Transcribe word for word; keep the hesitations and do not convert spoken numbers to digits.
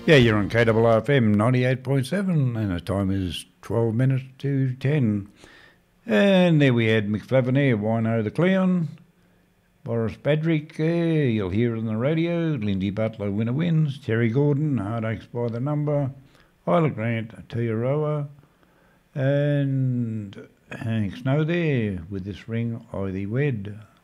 Yeah, you're on K R R F M ninety-eight point seven and the time is twelve minutes to ten. And there we had Mick Flavaney, Wino the Clown, Boris Badrick, uh, you'll hear it on the radio, Lindy Butler, Winner Wins, Terry Gordon, Heartaches by the Number, Isla Grant, Tiaroa, and Hank Snow there with This Ring I Thee Wed.